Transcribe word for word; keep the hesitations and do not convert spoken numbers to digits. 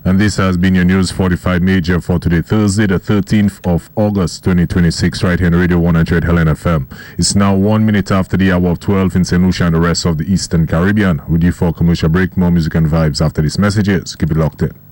And this has been your News forty-five Major for today, Thursday, the thirteenth of August, twenty twenty-six, right here on Radio one hundred Helen F M. It's now one minute after the hour of twelve in Saint Lucia and the rest of the Eastern Caribbean. With you for a commercial break, more music and vibes after these messages. Keep it locked in.